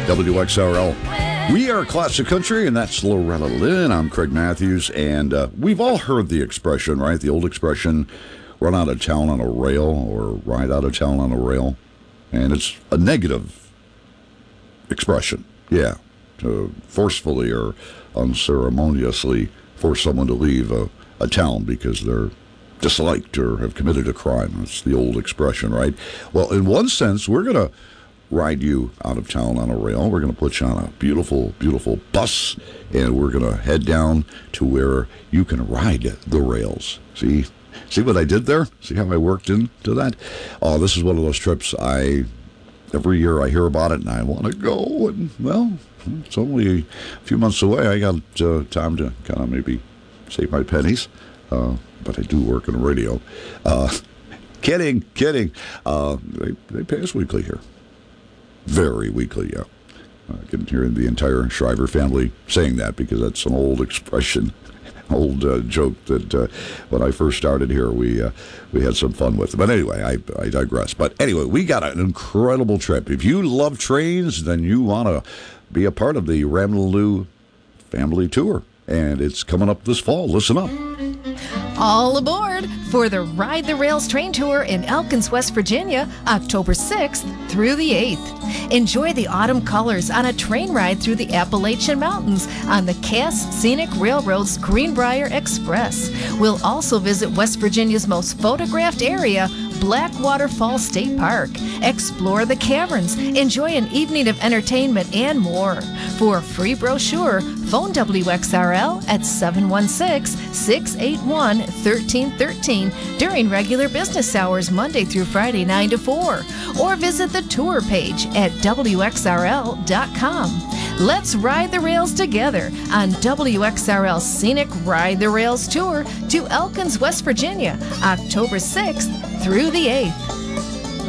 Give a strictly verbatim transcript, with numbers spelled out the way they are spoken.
W X R L. We are Classic Country, and that's Loretta Lynn. I'm Craig Matthews, and uh, we've all heard the expression, right? The old expression, run out of town on a rail or ride out of town on a rail. And it's a negative expression, yeah, to forcefully or unceremoniously force someone to leave a, a town because they're disliked or have committed a crime. That's the old expression, right? Well, in one sense, we're going to ride you out of town on a rail. We're going to put you on a beautiful, beautiful bus, and we're going to head down to where you can ride the rails. See? See what I did there? See how I worked into that? Oh, this is one of those trips I, every year I hear about it, and I want to go, and, well, it's only a few months away. I got uh, time to kind of maybe save my pennies, uh, but I do work in the radio. Uh, kidding, kidding. Uh, they, they pay us weekly here. Very weekly, yeah. I can hear the entire Shriver family saying that because that's an old expression, old uh, joke that uh, when I first started here, we uh, we had some fun with. But anyway, I, I digress. But anyway, we got an incredible trip. If you love trains, then you want to be a part of the Ramlaloo family tour. And it's coming up this fall. Listen up. All aboard for the Ride the Rails train tour in Elkins, West Virginia, October sixth through the eighth. Enjoy the autumn colors on a train ride through the Appalachian Mountains on the Cass Scenic Railroad's Greenbrier Express. We'll also visit West Virginia's most photographed area, Blackwater Falls State Park. Explore the caverns, enjoy an evening of entertainment, and more. For a free brochure, phone W X R L at seven one six, six eight one, one three one three during regular business hours Monday through Friday nine to four, or visit the tour page at W X R L dot com. Let's ride the rails together on W X R L's Scenic Ride the Rails Tour to Elkins, West Virginia, October sixth through the eighth.